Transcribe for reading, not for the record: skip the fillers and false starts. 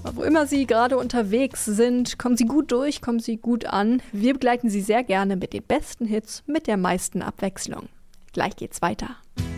Wo immer Sie gerade unterwegs sind, kommen Sie gut durch, kommen Sie gut an. Wir begleiten Sie sehr gerne mit den besten Hits, mit der meisten Abwechslung. Gleich geht's weiter.